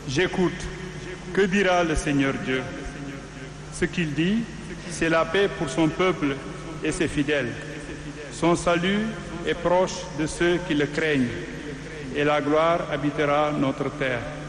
J'écoute. Que dira le Seigneur Dieu? Ce qu'il dit, c'est la paix pour son peuple et ses fidèles. Son salut est proche de ceux qui le craignent, et la gloire habitera notre terre.